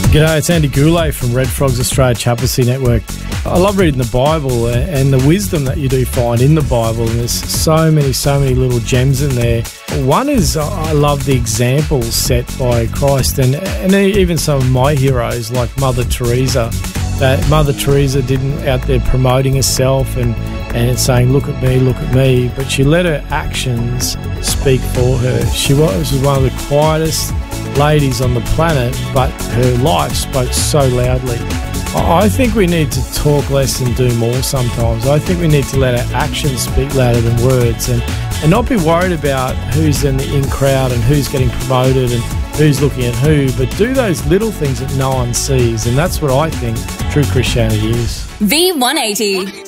G'day, it's Andy Goulet from Red Frogs Australia Chaplaincy Network. I love reading the Bible and the wisdom that you do find in the Bible, and there's so many little gems in there. One is I love the examples set by Christ and even some of my heroes like Mother Teresa. That Mother Teresa didn't out there promoting herself and saying, look at me, but she let her actions speak for her. She was one of the quietest ladies on the planet, but her life spoke so loudly. I think we need to talk less and do more sometimes. I think we need to let our actions speak louder than words and not be worried about who's in the in crowd and who's getting promoted and who's looking at who, but do those little things that no one sees. And that's what I think true Christianity is. V180.